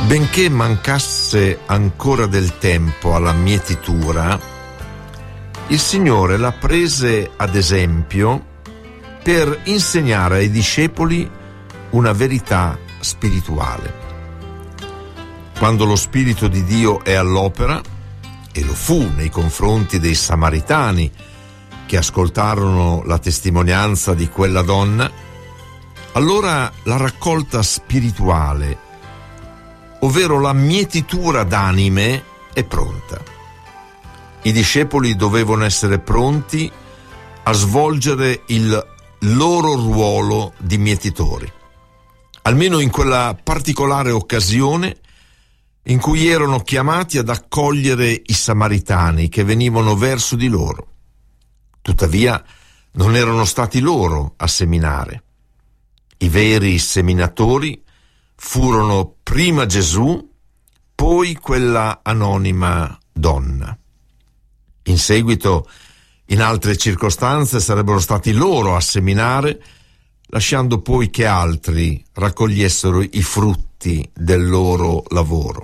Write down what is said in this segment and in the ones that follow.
Benché mancasse ancora del tempo alla mietitura, il Signore la prese ad esempio per insegnare ai discepoli una verità spirituale. Quando lo Spirito di Dio è all'opera, e lo fu nei confronti dei Samaritani che ascoltarono la testimonianza di quella donna, allora la raccolta spirituale, ovvero la mietitura d'anime, è pronta. I discepoli dovevano essere pronti a svolgere il loro ruolo di mietitori, almeno in quella particolare occasione in cui erano chiamati ad accogliere i Samaritani che venivano verso di loro. Tuttavia non erano stati loro a seminare. I veri seminatori furono prima Gesù, poi quella anonima donna. In seguito, in altre circostanze, sarebbero stati loro a seminare, lasciando poi che altri raccogliessero i frutti del loro lavoro.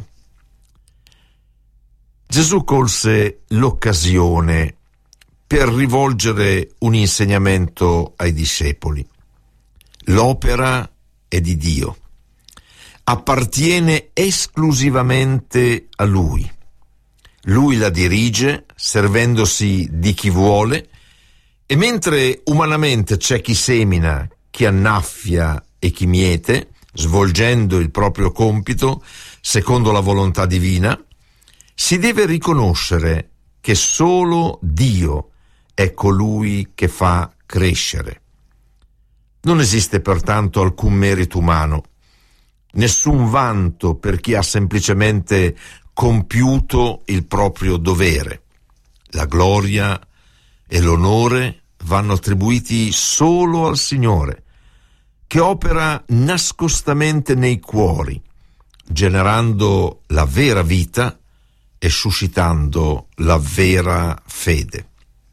Gesù colse l'occasione per rivolgere un insegnamento ai discepoli. L'opera è di Dio. Appartiene esclusivamente a Lui. Lui la dirige, servendosi di chi vuole, e mentre umanamente c'è chi semina, chi annaffia e chi miete, svolgendo il proprio compito secondo la volontà divina, si deve riconoscere che solo Dio è colui che fa crescere. Non esiste pertanto alcun merito umano, nessun vanto per chi ha semplicemente compiuto il proprio dovere. La gloria e l'onore vanno attribuiti solo al Signore, che opera nascostamente nei cuori, generando la vera vita e suscitando la vera fede.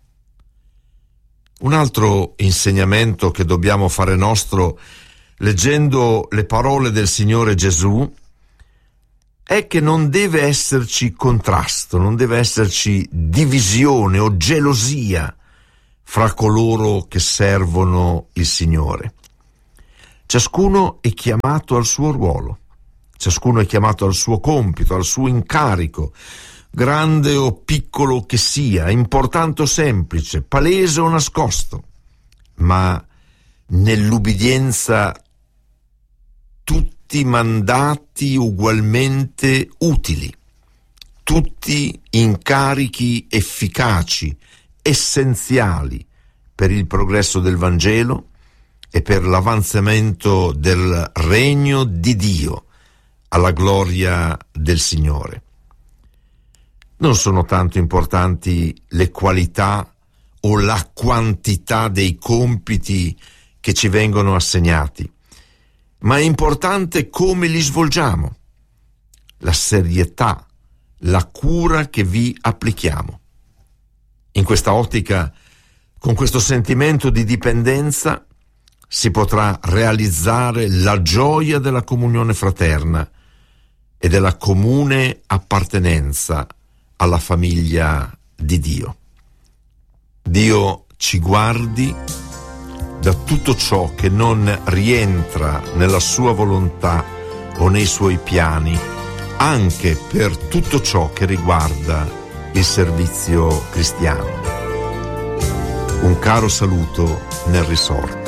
Un altro insegnamento che dobbiamo fare nostro leggendo le parole del Signore Gesù è che non deve esserci contrasto, non deve esserci divisione o gelosia fra coloro che servono il Signore. Ciascuno è chiamato al suo ruolo, ciascuno è chiamato al suo compito, al suo incarico, grande o piccolo che sia, importante o semplice, palese o nascosto, ma nell'ubbidienza tutti mandati ugualmente utili, tutti incarichi efficaci, essenziali per il progresso del Vangelo e per l'avanzamento del regno di Dio alla gloria del Signore. Non sono tanto importanti le qualità o la quantità dei compiti che ci vengono assegnati, ma è importante come li svolgiamo, la serietà, la cura che vi applichiamo. In questa ottica, con questo sentimento di dipendenza, si potrà realizzare la gioia della comunione fraterna e della comune appartenenza alla famiglia di Dio. Dio ci guardi da tutto ciò che non rientra nella sua volontà o nei suoi piani, anche per tutto ciò che riguarda il servizio cristiano. Un caro saluto nel Risorto.